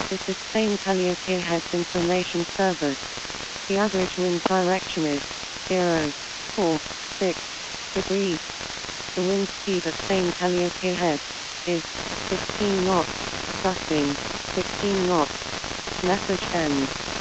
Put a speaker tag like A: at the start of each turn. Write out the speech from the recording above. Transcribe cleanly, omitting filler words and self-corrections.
A: This is St. Calliope Head's information service. The average wind direction is 0.46 degrees. The wind speed at St. Calliope Head is 16 knots, gusting 16 knots. Message ends.